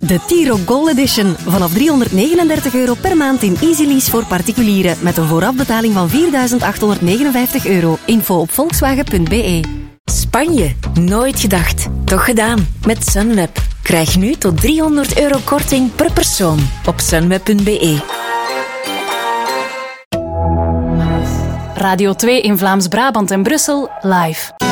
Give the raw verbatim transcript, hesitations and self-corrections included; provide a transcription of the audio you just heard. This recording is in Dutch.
De T-Roc Gold Edition. Vanaf driehonderdnegenendertig euro per maand in Easy Lease voor particulieren. Met een voorafbetaling van vierduizend achthonderdnegenenvijftig euro. Info op volkswagen punt b e. Spanje. Nooit gedacht. Toch gedaan. Met Sunweb. Krijg nu tot driehonderd euro korting per persoon. Op sunweb punt b e. Radio twee in Vlaams-Brabant en Brussel live.